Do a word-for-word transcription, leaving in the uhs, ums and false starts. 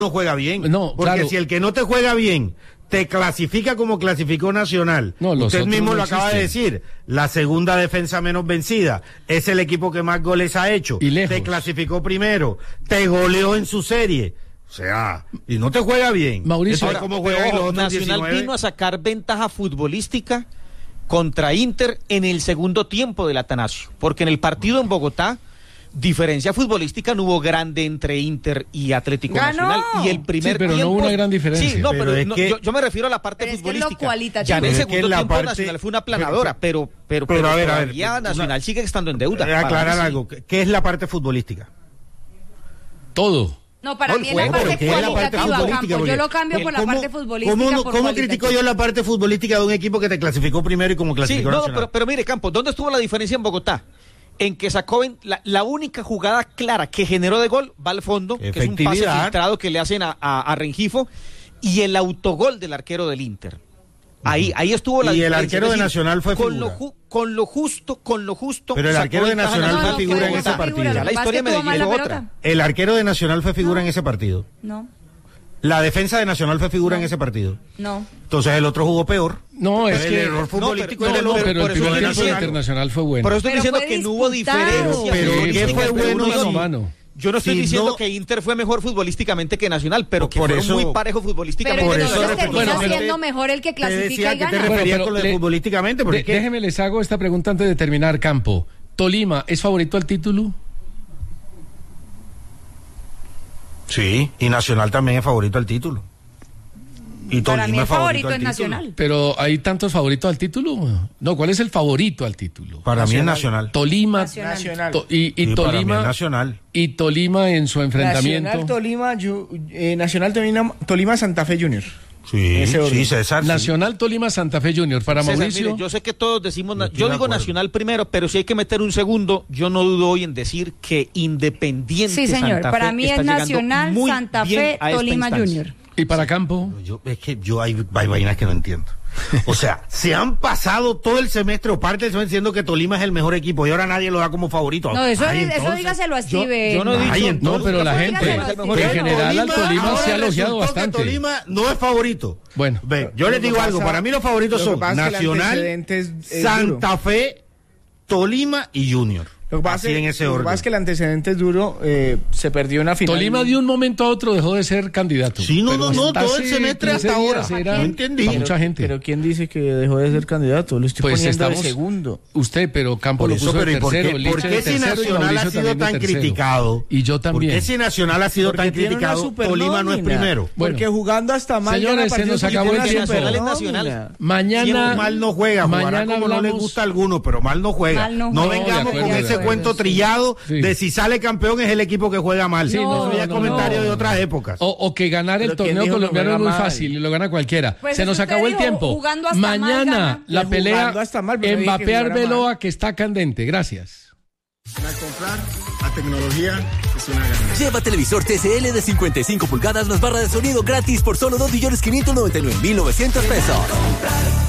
no juega bien. No, porque claro. si el que no te juega bien te clasifica como clasificó Nacional, no, usted mismo no lo acaba de decir, la segunda defensa menos vencida, es el equipo que más goles ha hecho, y lejos. Te clasificó primero, te goleó en su serie, o sea, y no te juega bien. Mauricio, ahora, ¿cómo juega en los otros Nacional diecinueve? vino a sacar ventaja futbolística contra Inter en el segundo tiempo del Atanasio, porque en el partido en Bogotá, diferencia futbolística no hubo grande entre Inter y Atlético ¡Ganó! Nacional, y el primer sí, pero tiempo, no hubo una gran diferencia. Sí, no, pero, pero, es no, que, yo, yo me refiero a la parte pero futbolística. Es que es lo cualitativo. Ya en el Pero segundo es que la tiempo parte, Nacional fue una planadora, pero pero, pero, pero a ver, a ver, todavía una, Nacional sigue estando en deuda. Eh, aclarar sí. algo, ¿qué es la parte futbolística? Todo. No, para No, mí el es la juego, parte ¿qué es la parte cualitativa, futbolística? Campo. Yo Porque- lo cambio por la ¿Cómo- parte futbolística. ¿Cómo, no- por ¿cómo cualitativa. critico yo la parte futbolística de un equipo que te clasificó primero y como Sí, clasificó no, Nacional? pero, pero mire, Campos, ¿dónde estuvo la diferencia en Bogotá? En que sacó ven- la, la única jugada clara que generó de gol va al fondo, que es un pase Efectividad. filtrado que le hacen a, a, a Rengifo, y el autogol del arquero del Inter. Ahí, ahí estuvo la Y el diferencia. arquero Es de decir, Nacional fue con figura. lo, ju- con lo justo, con lo justo. Pero el sacó arquero de ventaja Nacional No, fue no, figura que en fue ese figura, partido. lo que Ya la pasa es historia que me tuvo mala dijo pelota. otra. El arquero de Nacional fue figura en ese partido. No, La defensa de Nacional fue figura en ese partido. no. Entonces el otro jugó peor. No, es el que error futbolístico no, es pero- del no, otro. pero por el eso primer estoy tiempo diciendo- internacional fue bueno. Pero estoy Pero diciendo fue que no hubo disputado. diferencia. Pero Sí, ¿qué sí, fue pero bueno? uno a si- mano. Yo no estoy Si diciendo no- que Inter fue mejor futbolísticamente que Nacional, pero que Por fue eso- muy parejo futbolísticamente. Pero por entonces eso- termina bueno, pero- siendo mejor el que Te decía clasifica y que te gana. referías Bueno, con lo de le- futbolísticamente, porque De- es que- déjeme les hago esta pregunta antes de terminar, Campo. ¿Tolima es favorito al título? Sí, y Nacional también es favorito al título. Y Para mí Tolima el favorito al es título. Nacional. Pero hay tantos favoritos al título. No, ¿cuál es el favorito al título? Para mí es Nacional. Tolima Nacional. Nacional. to- y, y Sí, para mí es Tolima Nacional. y Tolima en su enfrentamiento. Nacional Tolima, Ju- eh, Nacional Tolima, Tolima Santa Fe Junior. Sí, Ese orden. sí, César. sí. Nacional Tolima Santa Fe Junior. Para César, Mauricio. mire, yo sé que todos decimos, na- Yo estoy yo de digo acuerdo. Nacional primero, pero si hay que meter un segundo, yo no dudo hoy en decir que Independiente Sí, señor. Santa Fe Para mí está es llegando Nacional, muy Santa bien Fe, a esta Tolima instancia. Junior. Y para Campo. Yo, es que yo hay, hay vainas que no entiendo. O sea, se han pasado todo el semestre o parte del semestre diciendo que Tolima es el mejor equipo y ahora nadie lo da como favorito. No, eso, Ay, es- eso entonces, dígaselo a yo- Steven. yo no he dicho- Ay, No, entonces, pero la Eso gente. dígaselo a En Steven. general al Tolima ahora se ha elogiado resultó que bastante. Tolima no es favorito. Bueno. Ve, yo Lo les que digo pasa- algo, para mí los favoritos lo que son pasa es que el Nacional, antecedente es- es Santa Fe, Tolima y Junior. Lo que pasa, Así es, en ese lo que orden. pasa es que el antecedente es duro. eh, se perdió una final. Tolima de un momento a otro dejó de ser candidato. Sí, no, Pero no, no, hasta todo el hace semestre quince hasta días ahora. era No entendí. para mucha gente. Pero ¿quién dice que dejó de ser candidato? Lo estoy Pues poniendo estamos- de segundo. Usted, pero Campo Por lo eso, puso pero de ¿y por tercero, qué, Liche por de qué si tercero y Nacional ha Mauricio sido también de tan tercero? criticado? Y yo también. ¿Por qué si Nacional ha sido Porque tan tiene una criticado? super Tolima no es nómina. primero. Bueno. Porque jugando hasta mal. Señores, gana se partidos nos porque acabó tiene el una tiempo. super Nacional es nómina. Nacional. Mañana. Siempre mal no juega, jugará mañana como no le hablamos- gusta a algunos, pero mal no juega. Mal no no juega. vengamos No, de con acuerdo, ese de acuerdo, cuento sí. trillado Sí. de si sale campeón es el equipo que juega mal. Sí, no, Eso ya no, comentario no. de otras épocas. O, o que ganar el Pero ¿quién torneo dijo que colombiano es juega muy mal? fácil y lo gana cualquiera. Pues Se eso nos usted acabó el dijo, tiempo. jugando hasta mal Mañana gana. la Y pelea jugando hasta mal, pero no dije que Mbappé jugara Arbeloa mal. que está candente. Gracias. Al comprar a tecnología es una ganancia. Lleva televisor T C L de cincuenta y cinco pulgadas más barra de sonido gratis por solo dos millones quinientos noventa y nueve mil novecientos pesos.